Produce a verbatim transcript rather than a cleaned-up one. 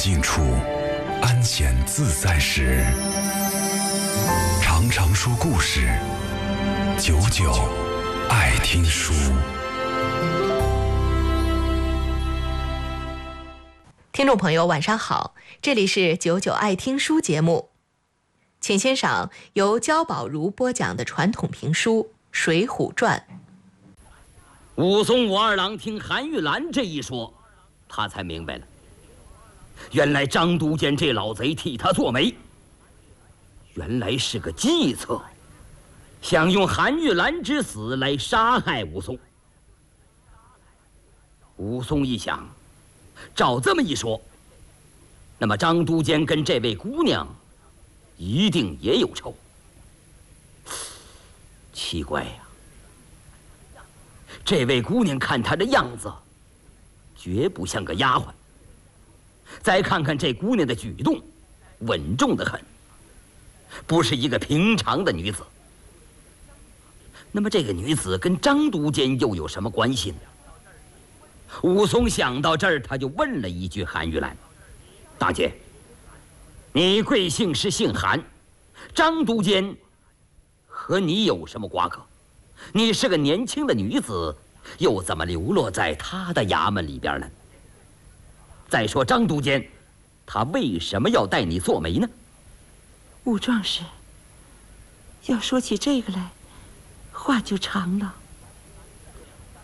静处，安闲自在时，常常说故事，久久爱听书。 听众朋友晚上好，这里是久久爱听书节目，请欣赏由焦宝如播讲的传统评书《水浒传》。 武松武二郎听韩玉兰这一说，他才明白了，原来张都监这老贼替他做媒，原来是个计策，想用韩玉兰之死来杀害武松。武松一想，照这么一说，那么张都监跟这位姑娘一定也有仇。奇怪呀，这位姑娘看她的样子，绝不像个丫鬟。再看看这姑娘的举动，稳重得很，不是一个平常的女子。那么这个女子跟张都监又有什么关系呢？武松想到这儿，他就问了一句韩玉兰：“大姐，你贵姓是姓韩，张都监和你有什么瓜葛？你是个年轻的女子，又怎么流落在他的衙门里边呢？再说张都监，他为什么要带你做媒呢？” 武壮士，要说起这个来，话就长了。